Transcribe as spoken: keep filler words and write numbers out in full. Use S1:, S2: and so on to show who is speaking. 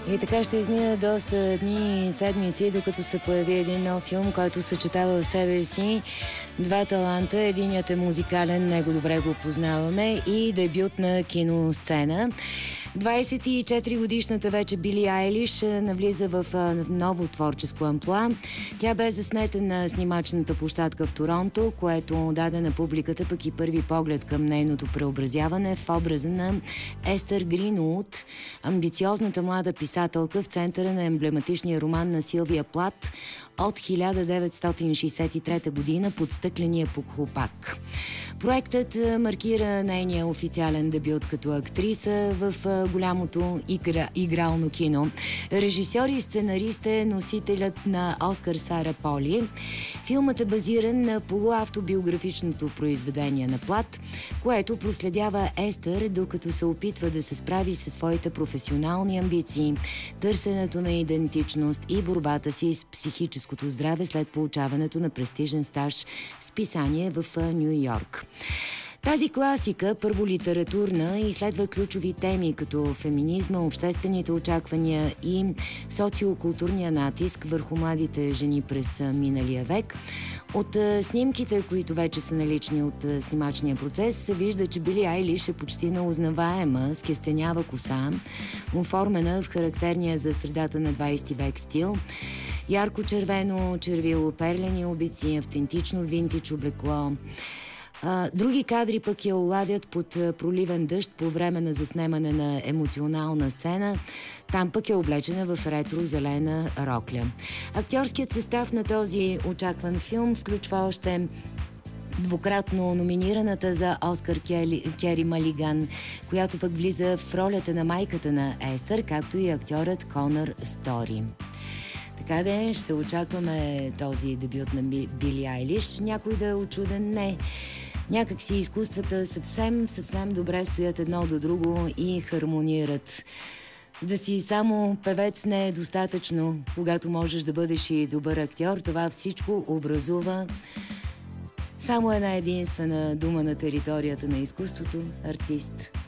S1: И така ще измина доста дни и седмици, докато се появи един нов филм, който съчетава в себе си два таланта. Единият е музикален, него добре го познаваме, и дебют на киносцена. двадесет и четири годишната вече Били Айлиш навлиза в ново творческо амплоа. Тя бе заснета на снимачната площадка в Торонто, което даде на публиката пък и първи поглед към нейното преобразяване в образа на Естер Гринуд, амбициозната млада писателка в центъра на емблематичния роман на Силвия Плат от хиляда деветстотин шейсет и трета година "Под стъкления похлупак". Проектът маркира нейния официален дебют като актриса в голямото игра, игрално кино. Режисьор и сценарист е носителят на Оскар Сара Поли. Филмът е базиран на полуавтобиографичното произведение на Плат, което проследява Естер, докато се опитва да се справи със своите професионални амбиции, търсенето на идентичност и борбата си с психическото здраве след получаването на престижен стаж с писание в Ню Йорк. Тази класика, първо литературна, изследва ключови теми като феминизма, обществените очаквания и социокултурния натиск върху младите жени през миналия век. От снимките, които вече са налични от снимачния процес, се вижда, че Били Айлиш е почти неузнаваема, с кестенява коса, оформена в характерния за средата на двадесети век стил. Ярко червено червило, перлени обици, автентично винтидж облекло. А, други кадри пък я улавят под проливен дъжд по време на заснемане на емоционална сцена. Там пък е облечена в ретро-зелена рокля. Актьорският състав на този очакван филм включва още двукратно номинираната за Оскар Кери, Кери Малиган, която пък влиза в ролята на майката на Естер, както и актьорът Конър Стори. Така де, ще очакваме този дебют на Били Айлиш. Някой да е учуден? Не. Някак си изкуствата съвсем, съвсем добре стоят едно до друго и хармонират. Да си само певец не е достатъчно. Когато можеш да бъдеш и добър актьор, това всичко образува само една единствена дума на територията на изкуството – артист.